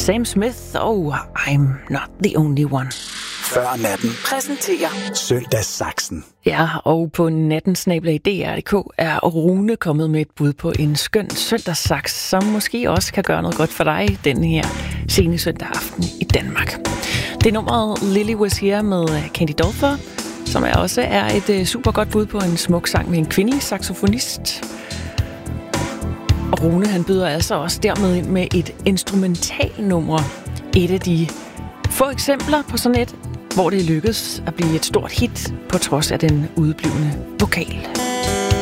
Sam Smith og I'm Not the Only One. Før natten præsenterer Søndagssaksen. Ja, og på nattensnabel.dr.dk er Rune kommet med et bud på en skøn søndagssaks, som måske også kan gøre noget godt for dig den her sene søndag aften i Danmark. Det er nummeret Lily Was Here med Candy Dulfer, som også er et super godt bud på en smuk sang med en kvindelig saxofonist. Og Rune, han byder altså også dermed ind med et instrumentalnummer. Et af de få eksempler på sådan et, hvor det lykkedes at blive et stort hit på trods af den udeblivende vokal.